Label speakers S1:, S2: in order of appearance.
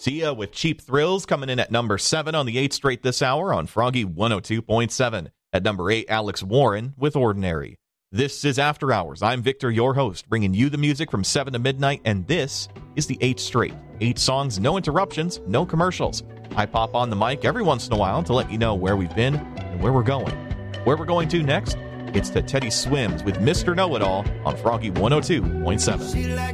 S1: Sia with Cheap Thrills coming in at number 7 on the 8th straight this hour on Froggy 102.7. At number 8, Alex Warren with Ordinary. This is After Hours. I'm Victor, your host, bringing you the music from 7 to midnight, and this is the 8th straight. 8 songs, no interruptions, no commercials. I pop on the mic every once in a while to let you know where we've been and where we're going. Where we're going to next, it's to Teddy Swims with Mr. Know-It-All on Froggy 102.7.